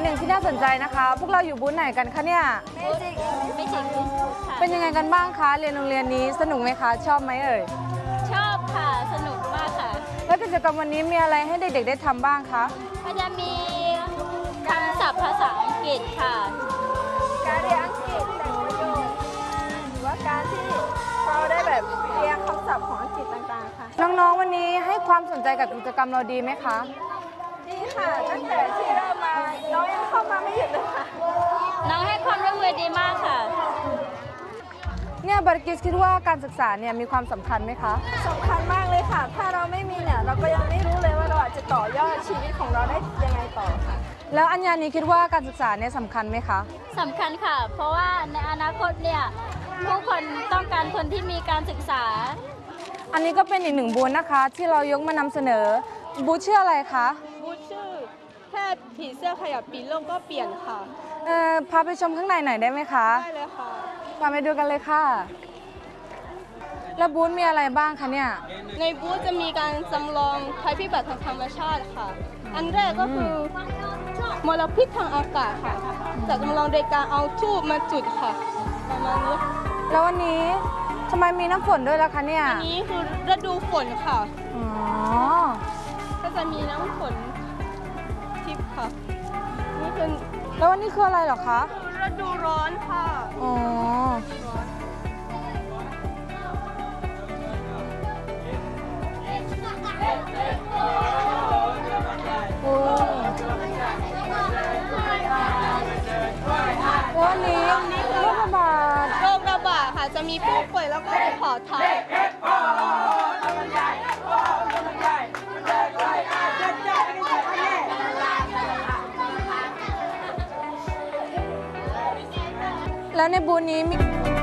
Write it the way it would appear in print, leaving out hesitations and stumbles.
หนึ่งที่น่าสนใจนะคะ พวกเราอยู่บูธไหนกันคะเนี่ยไม่จริงค่ะเป็นยังไงกันบ้างคะเรียนโรงเรียนนี้สนุกไหมคะชอบไหมเอ่ยชอบค่ะสนุกมากค่ะแล้วกิจกรรมวันนี้มีอะไรให้เด็กๆได้ทำบ้างคะก็จะมีคำศัพท์ภาษาอังกฤษค่ะการเรียนอังกฤษแต่งประโยคหรือว่าการที่เราได้แบบเรียนคำศัพท์ของอังกฤษต่างๆค่ะน้องๆวันนี้ให้ความสนใจกับกิจกรรมเราดีไหมคะดีค่ะตั้งแต่ที่เริ่มมาน้องยังเข้ามาไม่หยุดเลยค่ะน้องให้ความร่วมมือดีมากค่ะเนี่ยบาร์กิสคิดว่าการศึกษาเนี่ยมีความสำคัญไหมคะสำคัญมากเลยค่ะถ้าเราไม่มีเนี่ยเราก็ยังไม่รู้เลยว่าเราอาจจะต่อยอดชีวิตของเราได้ยังไงต่อค่ะแล้วอัญญานี้คิดว่าการศึกษาเนี่ยสำคัญไหมคะสำคัญค่ะเพราะว่าในอนาคตเนี่ยผู้คนต้องการคนที่มีการศึกษาอันนี้ก็เป็นอีกหนึ่งบูธนะคะที่เรายกมานำเสนอบูธชื่ออะไรคะบูธชื่อแค่ผีเสื้อขยับปีโลกก็เปลี่ยนค่ะพาไปชมข้างในหน่อยได้ไหมคะได้เลยค่ะมาไปดูกันเลยค่ะแล้วบูธมีอะไรบ้างคะเนี่ยในบูธจะมีการจำลองภัยพิบัติทางธรรมชาติค่ะอันแรกก็คือมลพิษทางอากาศค่ะจะจำลองโดยการเอาทูบมาจุดค่ะประมาณนี้แล้ววันนี้ทำไมมีน้ำฝนด้วยล่ะคะเนี่ยอันนี้คือฤดูฝนค่ะอ๋อก็จะมีน้ำฝนทิพย์ค่ะนี่คือแล้ววันนี้คืออะไรเหรอคะฤดูร้อนค่ะอ๋อโอ้แล้ววันนี้โรคระบาดค่ะจะมีผู้ป่วยแล้วก็ขอทานแล้วในบูธนี้มี